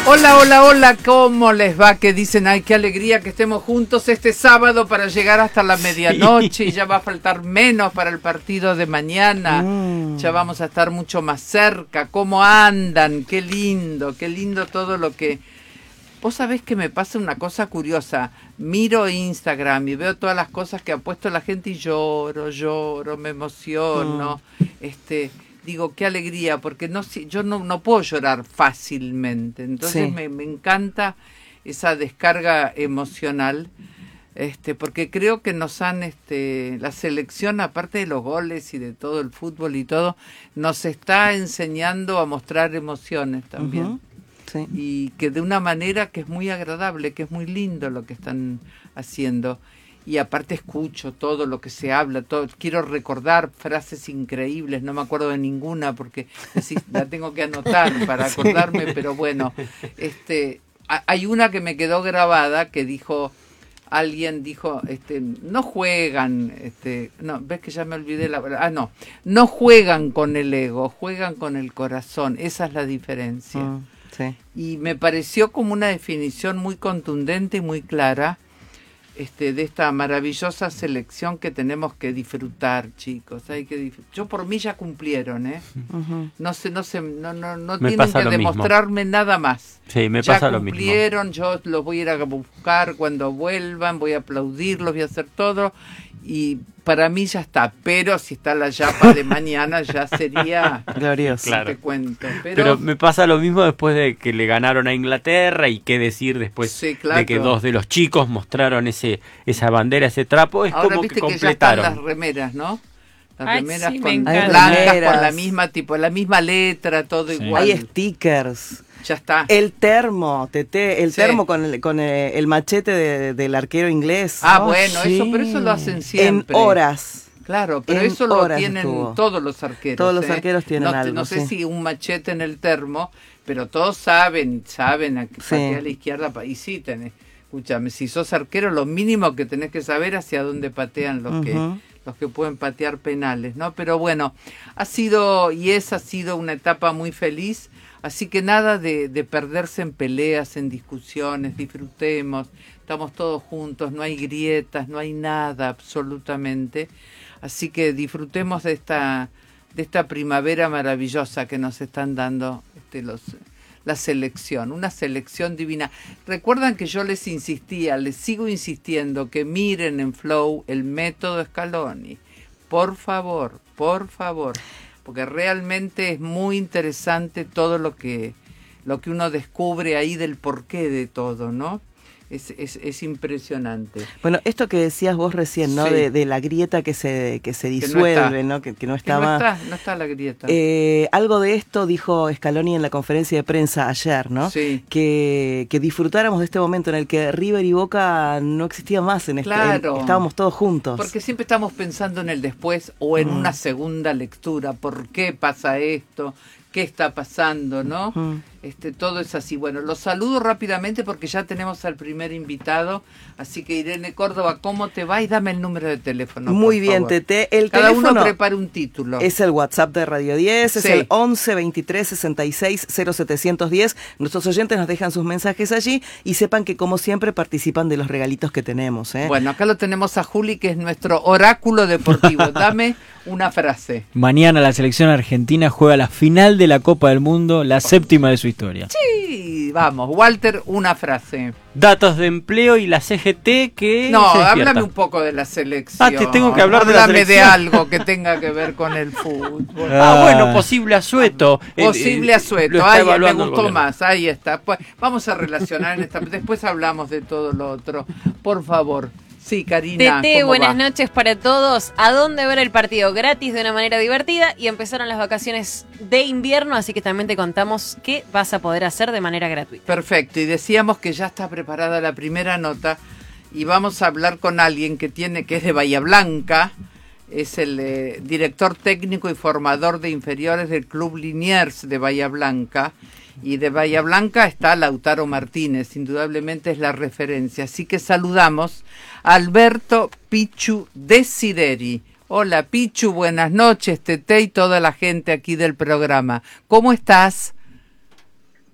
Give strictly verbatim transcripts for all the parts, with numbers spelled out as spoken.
Hola, hola, hola, ¿cómo les va? Que dicen, ay, qué alegría que estemos juntos este sábado para llegar hasta la medianoche, sí. Y ya va a faltar menos para el partido de mañana, mm. ya vamos a estar mucho más cerca. ¿Cómo andan? Qué lindo, qué lindo todo lo que... Vos sabés que me pasa una cosa curiosa, miro Instagram y veo todas las cosas que ha puesto la gente y lloro, lloro, me emociono, mm. este... Digo, qué alegría, porque no yo no, no puedo llorar fácilmente. Entonces sí. me, me encanta esa descarga emocional, este, porque creo que nos han, este, la selección, aparte de los goles y de todo el fútbol y todo, nos está enseñando a mostrar emociones también. Uh-huh. Sí. Y que de una manera que es muy agradable, que es muy lindo lo que están haciendo. Y aparte escucho todo lo que se habla, todo, quiero recordar frases increíbles, no me acuerdo de ninguna porque sí, la tengo que anotar para acordarme, sí. Pero bueno, este, a, hay una que me quedó grabada que dijo, alguien dijo, este, no juegan, este, no, ves que ya me olvidé la ah no, no juegan con el ego, juegan con el corazón, esa es la diferencia. Mm, sí. Y me pareció como una definición muy contundente y muy clara. Este, de esta maravillosa selección que tenemos que disfrutar, chicos. Hay que dif- Yo por mí ya cumplieron, ¿eh? Uh-huh. No sé, no sé, no, no, no tienen que demostrarme mismo. Nada más. Sí, me ya pasa lo mismo. Ya cumplieron, yo los voy a ir a buscar cuando vuelvan, voy a aplaudirlos, voy a hacer todo. Y para mí ya está, pero si está la yapa de mañana ya sería glorioso. Claro. Te cuento. Pero, pero me pasa lo mismo después de que le ganaron a Inglaterra y qué decir después sí, claro. de que dos de los chicos mostraron ese esa bandera, ese trapo, es ahora, como viste que completaron. Que ya están las remeras, ¿no? Las Ay, remeras sí, con blancas, con la misma tipo, la misma letra, todo sí. Igual. Hay stickers. Ya está. El termo, Tete, el sí. termo con el, con el, el machete de, del arquero inglés. Ah, oh, bueno, sí. eso, pero eso lo hacen siempre. En horas. Claro, pero en eso lo tienen estuvo. todos los arqueros. Todos los ¿eh? arqueros tienen no, algo. No sé sí. si un machete en el termo, pero todos saben, saben a que sí. patear a la izquierda. Y sí, tenés, escúchame, si sos arquero, lo mínimo que tenés que saber hacia dónde patean los uh-huh. que... los que pueden patear penales, ¿no? Pero bueno, ha sido y es ha sido una etapa muy feliz, así que nada de, de perderse en peleas, en discusiones, disfrutemos, estamos todos juntos, no hay grietas, no hay nada absolutamente, así que disfrutemos de esta de esta primavera maravillosa que nos están dando este, los la selección, una selección divina. Recuerdan que yo les insistía, les sigo insistiendo que miren en Flow el método Scaloni. Por favor, por favor, porque realmente es muy interesante todo lo que lo que uno descubre ahí del porqué de todo, ¿no? Es, es, es impresionante. Bueno, esto que decías vos recién, ¿no? Sí. De, de la grieta que se que se disuelve, que no, ¿no? Que, que no está que no más. Está, no está la grieta. Eh, algo de esto dijo Scaloni en la conferencia de prensa ayer, ¿no? Sí. Que, que disfrutáramos de este momento en el que River y Boca no existía más, en claro. este, en, estábamos todos juntos. Porque siempre estamos pensando en el después o en mm. una segunda lectura. ¿Por qué pasa esto? ¿Qué está pasando, no? Uh-huh. Este, todo es así. Bueno, los saludo rápidamente porque ya tenemos al primer invitado. Así que Irene Córdoba, ¿cómo te va? Y dame el número de teléfono. Muy por bien, favor. Tete. El Cada teléfono uno prepara un título. Es el WhatsApp de Radio diez, es sí. el once veintitrés sesenta y seis cero setecientos diez. Nuestros oyentes nos dejan sus mensajes allí y sepan que, como siempre, participan de los regalitos que tenemos. ¿eh? Bueno, acá lo tenemos a Juli, que es nuestro oráculo deportivo. Dame una frase. Mañana la selección argentina juega la final de la Copa del Mundo, la séptima de su historia. Sí, vamos. Walter, una frase. Datos de empleo y la C G T que No, háblame un poco de la selección. Ah, te tengo que hablar háblame de la selección. de algo que tenga que ver con el fútbol. Ah, ah bueno, posible asueto. Posible asueto. Ay, me gustó más. Ahí está. Pues vamos a relacionar en esta. Después hablamos de todo lo otro. Por favor. Sí, Karina. Tete, buenas va? noches para todos. ¿A dónde ver el partido? Gratis, de una manera divertida. Y empezaron las vacaciones de invierno, así que también te contamos qué vas a poder hacer de manera gratuita. Perfecto. Y decíamos que ya está preparada la primera nota y vamos a hablar con alguien que tiene que es de Bahía Blanca. Es el eh, director técnico y formador de inferiores del Club Liniers de Bahía Blanca. Y de Bahía Blanca está Lautaro Martínez, indudablemente es la referencia. Así que saludamos a Alberto Pichu Desideri. Hola Pichu, buenas noches, Tete y toda la gente aquí del programa. ¿Cómo estás?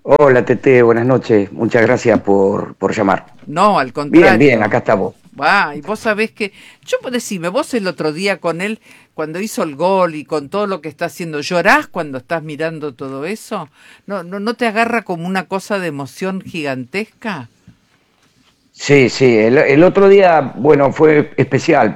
Hola, Tete, buenas noches. Muchas gracias por, por llamar. No, al contrario. Bien, bien, acá estamos. Ah, y vos sabés que, yo puedo decirme, vos el otro día con él, cuando hizo el gol y con todo lo que está haciendo, ¿llorás cuando estás mirando todo eso? ¿No, no, no te agarra como una cosa de emoción gigantesca? Sí, sí, el, el otro día, bueno, fue especial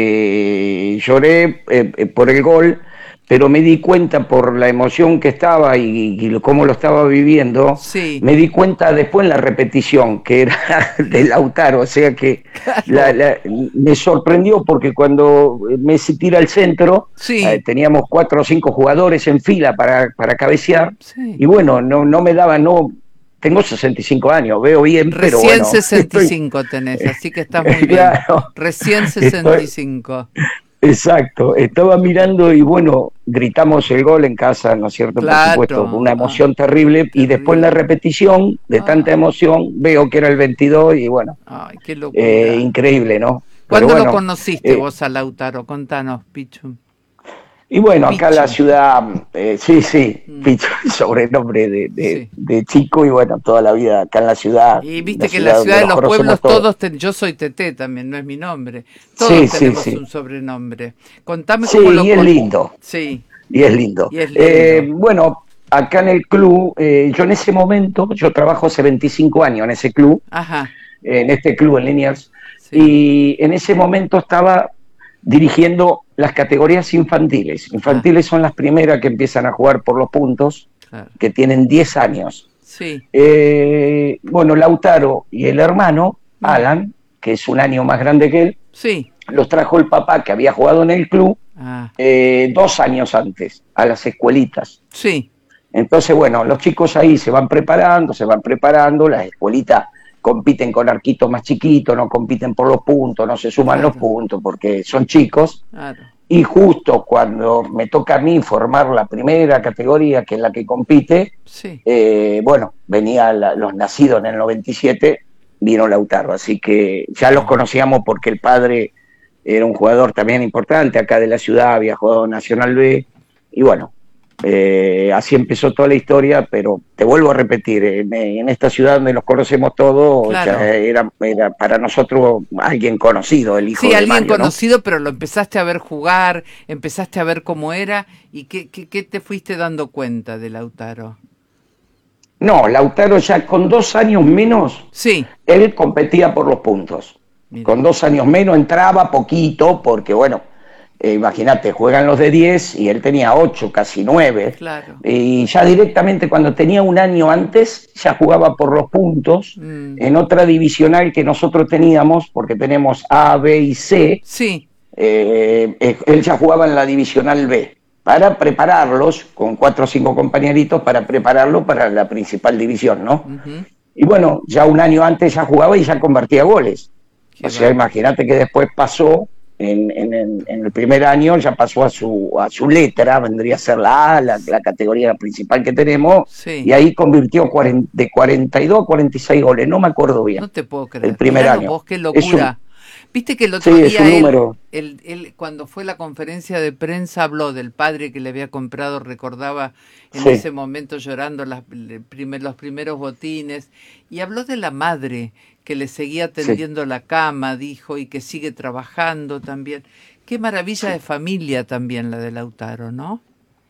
porque lloré eh, por el gol, pero me di cuenta por la emoción que estaba y, y cómo lo estaba viviendo, sí. me di cuenta después en la repetición, que era de Lautaro, o sea que claro. la, la, me sorprendió porque cuando Messi tira al centro, sí. eh, teníamos cuatro o cinco jugadores en fila para, para cabecear, sí. y bueno, no, no me daba, no... Tengo sesenta y cinco años, veo bien, Recién pero bueno. sesenta y cinco estoy... tenés, así que estás muy bien. Claro, Recién sesenta y cinco. Estoy... Exacto, estaba mirando y bueno, gritamos el gol en casa, ¿no es cierto? Claro. Por supuesto, una emoción ah, terrible, terrible. Y después en la repetición de ah. tanta emoción veo que era el veintidós y bueno, Ay, qué locura. Eh, increíble, ¿no? ¿Cuándo bueno, lo conociste eh, vos a Lautaro? Contanos, Pichu. Y bueno, acá en la Pichu. ciudad, eh, sí, sí, Mm. Pichu, sobrenombre de, de, Sí. de chico y bueno, toda la vida acá en la ciudad. Y viste la que en la ciudad de donde los nos pueblos conocemos todos, ten- yo soy Tete también, no es mi nombre. Todos Sí, sí, tenemos sí. un sobrenombre. Contame Sí, cómo lo y es con- lindo. Sí, Y es lindo. Y es lindo. Eh, bueno, acá en el club, eh, yo en ese momento, yo trabajo hace veinticinco años en ese club, ajá. en este club en Liniers, Sí. y en ese momento estaba dirigiendo las categorías infantiles. Infantiles son las primeras que empiezan a jugar por los puntos, Claro. que tienen diez años. Sí. Eh, bueno, Lautaro y el hermano, Mm. Alan, que es un año más grande que él, Sí. los trajo el papá que había jugado en el club Ah, eh, dos años antes, a las escuelitas. sí. Entonces, bueno, los chicos ahí se van preparando, se van preparando, las escuelitas compiten con arquitos más chiquitos, no compiten por los puntos, no se suman Claro. los puntos porque son chicos. Claro. Y justo cuando me toca a mí formar la primera categoría, que es la que compite, Sí. eh, bueno, venía la, los nacidos en el noventa y siete, vino Lautaro, así que ya los conocíamos porque el padre era un jugador también importante acá de la ciudad, había jugado Nacional B, y bueno, eh, así empezó toda la historia, pero te vuelvo a repetir, en, en esta ciudad donde los conocemos todos, Claro. ya era, era para nosotros alguien conocido, el hijo Sí, de alguien Mario, ¿no? conocido, pero lo empezaste a ver jugar, empezaste a ver cómo era, y qué, qué, qué te fuiste dando cuenta de Lautaro. No, Lautaro ya con dos años menos, Sí. él competía por los puntos. Mira. Con dos años menos entraba poquito, porque bueno, eh, imagínate, juegan los de diez y él tenía ocho, casi nueve. Claro. Y ya directamente cuando tenía un año antes, ya jugaba por los puntos Mm. en otra divisional que nosotros teníamos, porque tenemos A, B y C. Sí. Eh, eh, él ya jugaba en la divisional B, para prepararlos, con cuatro o cinco compañeritos, para prepararlo para la principal división, ¿no? Ujú. Y bueno, ya un año antes ya jugaba y ya convertía goles. Qué O sea, bárbaro. imagínate que después pasó, en, en, en, en el primer año ya pasó a su, a su letra, vendría a ser la A, la, la categoría principal que tenemos, Sí. y ahí convirtió cuarenta, de cuarenta y dos a cuarenta y seis goles, no me acuerdo bien. No te puedo creer. El primer Mirá año. Vos, qué Es locura. Viste que el otro Sí, es día un él, número. él, él, cuando fue la conferencia de prensa, habló del padre que le había comprado, recordaba en Sí. ese momento llorando las, el primer- los primeros botines, y habló de la madre que le seguía tendiendo la cama, dijo, y que sigue trabajando también. Qué maravilla de familia también la de Lautaro, ¿no?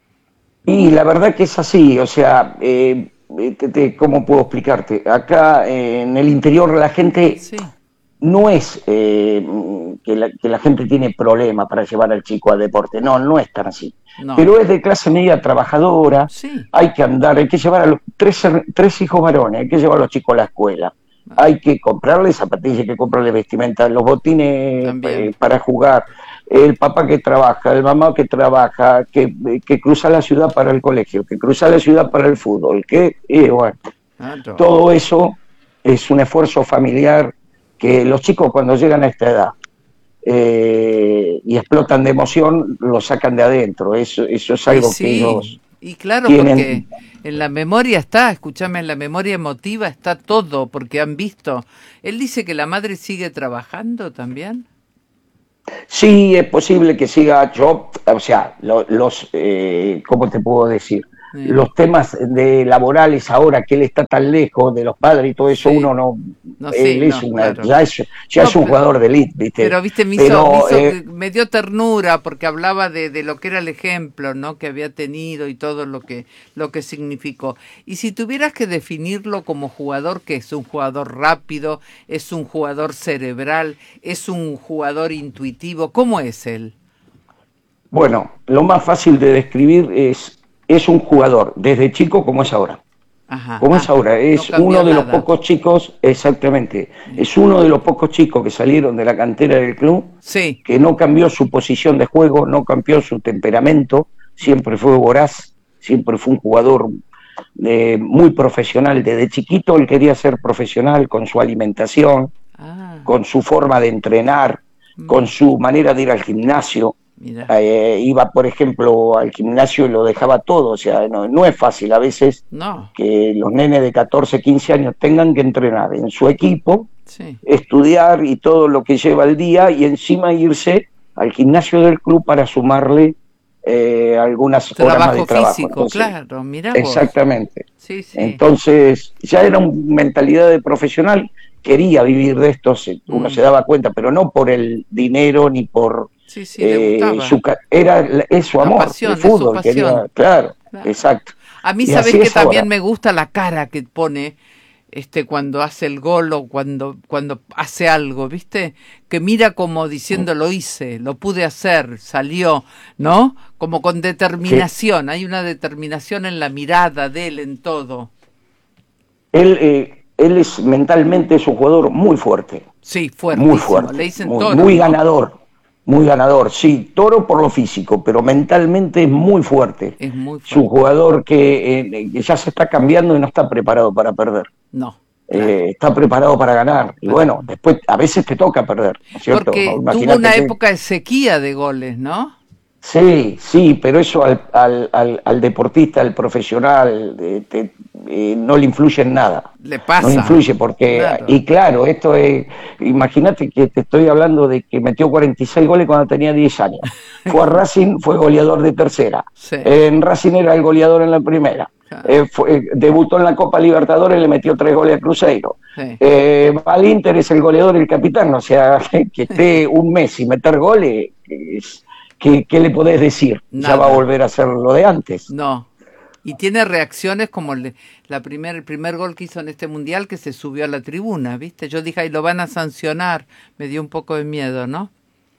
Y la verdad que es así, o sea, eh, te- te- ¿cómo puedo explicarte? Acá eh, en el interior la gente Sí. no es eh, que, la, que la gente tiene problemas para llevar al chico al deporte, no, no es tan así. No. Pero es de clase media trabajadora, Sí. hay que andar, hay que llevar a los tres, tres hijos varones, hay que llevar a los chicos a la escuela, hay que comprarles zapatillas, hay que comprarles vestimenta, los botines También. eh, para jugar, el papá que trabaja, el mamá que trabaja, que, que cruza la ciudad para el colegio, que cruza la ciudad para el fútbol, que, y bueno, Claro. todo eso es un esfuerzo familiar que los chicos cuando llegan a esta edad eh, y explotan de emoción, lo sacan de adentro. Eso, eso es algo Y sí, que ellos y claro, tienen. porque en la memoria está, escúchame, en la memoria emotiva está todo, porque han visto. Él dice que la madre sigue trabajando también. Sí, es posible que siga yo, o sea, lo- los, eh, ¿cómo te puedo decir? sí. los temas de laborales ahora, que él está tan lejos de los padres y todo eso, sí. uno no... no él sí, es no, una, claro. ya es, ya no, es un pero, jugador de elite, ¿viste? Pero, viste, me, hizo, pero, me, hizo, eh, me dio ternura porque hablaba de, de lo que era el ejemplo, ¿no? Que había tenido y todo lo que, lo que significó. Y si tuvieras que definirlo como jugador, que es un jugador rápido, es un jugador cerebral, es un jugador intuitivo, ¿cómo es él? Bueno, lo más fácil de describir es, es un jugador, desde chico como es ahora. Ajá, como ah, es ahora, es no uno de nada. los pocos chicos, exactamente, es uno de los pocos chicos que salieron de la cantera del club, sí. que no cambió su posición de juego, no cambió su temperamento, siempre fue voraz, siempre fue un jugador eh, muy profesional. Desde chiquito él quería ser profesional con su alimentación, ah. con su forma de entrenar, mm. con su manera de ir al gimnasio. Eh, iba, por ejemplo, al gimnasio y lo dejaba todo, o sea, no, no es fácil a veces no. que los nenes de catorce, quince años tengan que entrenar en su equipo, sí. estudiar y todo lo que lleva el día y encima irse al gimnasio del club para sumarle eh, algunas trabajo horas más de trabajo. Físico, Entonces, claro, mirá exactamente. Vos. Sí, sí. Entonces, ya era una mentalidad de profesional, quería vivir de esto, uno mm. se daba cuenta, pero no por el dinero ni por... Sí, sí, le gustaba. Eh, su, era es su amor, pasión, el fútbol, quería, claro, claro, exacto. A mí, y sabés que también ahora. me gusta la cara que pone este cuando hace el gol o cuando, cuando hace algo, ¿viste? Que mira como diciendo lo hice, lo pude hacer, salió, ¿no? Como con determinación, sí. Hay una determinación en la mirada de él, en todo. Él, eh, él es mentalmente es un jugador muy fuerte. Sí, fuerte. Muy fuerte. Le dicen muy, toro, muy ¿no? ganador. Muy ganador, sí, toro por lo físico, pero mentalmente es muy fuerte. Es muy fuerte. Es un jugador que, eh, que ya se está cambiando y no está preparado para perder. No. Claro. Eh, está preparado para ganar. Y bueno, después a veces te toca perder, ¿no es cierto? Porque Imagínate tuvo una que... época de sequía de goles, ¿no? Sí, sí, pero eso al, al, al, al deportista, al profesional, eh, te, eh, no le influye en nada. Le pasa. No le influye porque, claro. y claro, esto es, imagínate que te estoy hablando de que metió cuarenta y seis goles cuando tenía diez años. Fue a Racing, fue goleador de tercera. Sí. En Racing era el goleador en la primera. Claro. Eh, fue, debutó en la Copa Libertadores y le metió tres goles a Cruzeiro. Sí. Eh, al Inter es el goleador y el capitán, o sea, que esté un mes y meter goles... Es, ¿Qué, ¿Qué le podés decir? Nada. Ya va a volver a hacer lo de antes. No. Y tiene reacciones como el, la primer, el primer gol que hizo en este mundial, que se subió a la tribuna, ¿viste? Yo dije, ahí lo van a sancionar. Me dio un poco de miedo, ¿no?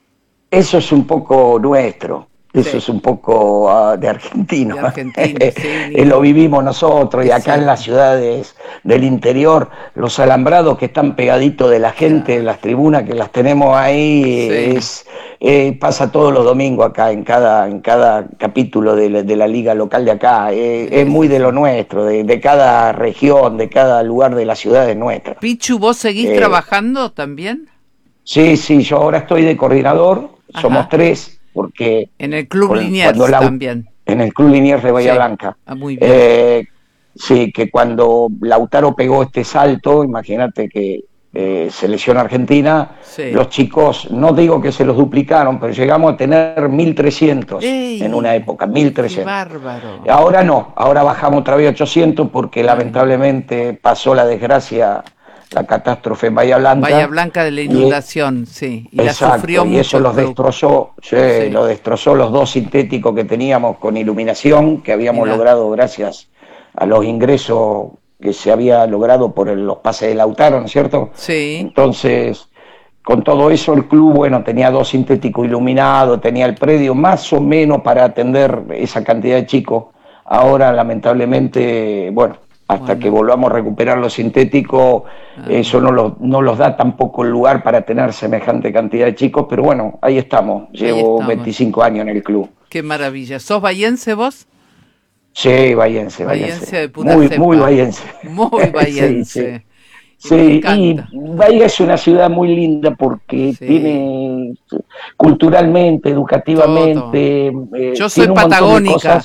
Eso es un poco nuestro. Eso sí. es un poco uh, de argentino. De argentino, sí, lo vivimos nosotros y acá Exacto. en las ciudades del interior, los alambrados que están pegaditos de la gente, claro. las tribunas que las tenemos ahí, sí. es... Eh, pasa todos los domingos acá en cada en cada capítulo de la, de la liga local de acá, eh, es muy de lo nuestro, de, de cada región, de cada lugar de la ciudad es nuestra. Pichu, ¿vos seguís eh, trabajando también? Sí, sí, yo ahora estoy de coordinador, Ajá. somos tres, porque... En el Club Liniers la, también. En el Club Liniers de Bahía sí. Blanca. Ah, muy bien. Eh, sí, que cuando Lautaro pegó este salto, imagínate que Eh, selección argentina, sí. los chicos, no digo que se los duplicaron, pero llegamos a tener mil trescientos Ey, en una época, mil trescientos. ¡Qué bárbaro! Ahora no, ahora bajamos otra vez a ochocientos porque Ay. lamentablemente pasó la desgracia, la catástrofe en Bahía Blanca. Bahía Blanca de la inundación, y, sí. Y exacto, la sufrió y mucho eso los destrozó, sí, sí. lo destrozó los dos sintéticos que teníamos con iluminación, que habíamos Mirá. logrado gracias a los ingresos que se había logrado por el, los pases de Lautaro, ¿no es cierto? Sí. Entonces, con todo eso el club, bueno, tenía dos sintéticos iluminados, tenía el predio más o menos para atender esa cantidad de chicos. Ahora, lamentablemente, bueno, hasta bueno. que volvamos a recuperar los sintéticos, ah. eso no, lo, no los da tampoco el lugar para tener semejante cantidad de chicos, pero bueno, ahí estamos. Llevo ahí estamos. veinticinco años en el club. Qué maravilla. ¿Sos bahiense vos? Sí, bahiense, bahiense. de puta muy, cepa. muy bahiense. Muy bahiense. sí, sí. sí. y Bahía es una ciudad muy linda porque sí. tiene culturalmente, educativamente... Eh, Yo soy patagónica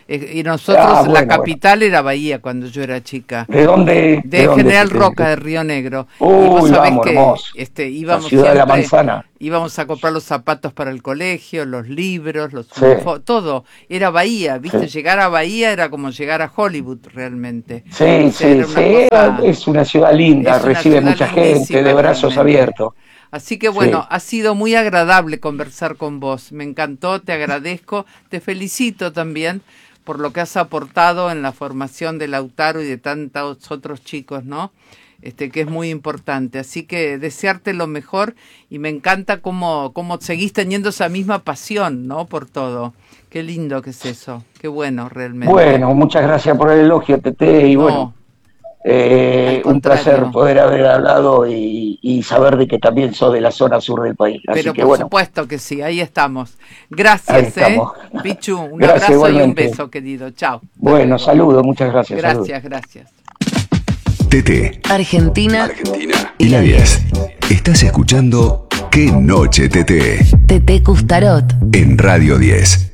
Eh, y nosotros, Ah, la bueno, capital era Bahía cuando yo era chica. ¿De dónde? De, de dónde General te- Roca, de Río Negro. Uy, y vos sabés vamos, que hermoso. este, íbamos La ciudad de la siempre- manzana. íbamos a comprar los zapatos para el colegio, los libros, los Sí. uniformes, todo. Era Bahía, ¿viste? Sí. Llegar a Bahía era como llegar a Hollywood realmente. Sí, O sea, sí, era sí, una cosa- es una ciudad linda, es una recibe ciudad mucha lindísima gente, de brazos realmente. abiertos. Así que bueno, Sí. ha sido muy agradable conversar con vos. Me encantó, te agradezco, te felicito también por lo que has aportado en la formación de Lautaro y de tantos otros chicos, ¿no? Este, que es muy importante. Así que desearte lo mejor y me encanta cómo, cómo seguís teniendo esa misma pasión, ¿no? Por todo. Qué lindo que es eso. Qué bueno, realmente. Bueno, muchas gracias por el elogio, Tete, y No, bueno, eh, al un placer contrario. poder haber hablado y, y saber de que también sos de la zona sur del país. Así pero que por bueno, supuesto que sí, ahí estamos. Ahí Gracias, estamos. ¿eh? Pichu, un Gracias, abrazo y un igualmente. beso, querido. Chao. bueno, saludos, muchas gracias. saludos. Gracias, gracias. T T Argentina Argentina y la diez. Estás escuchando Qué Noche T T T T Custarot. en Radio diez.